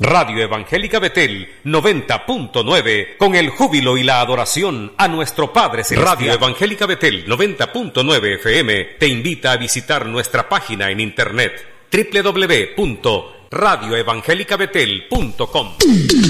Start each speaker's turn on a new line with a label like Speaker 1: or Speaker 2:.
Speaker 1: Radio Evangélica Betel 90.9, con el júbilo y la adoración a nuestro Padre Celestial. Radio Evangélica Betel 90.9 FM te invita a visitar nuestra página en internet www.radioevangelicabetel.com.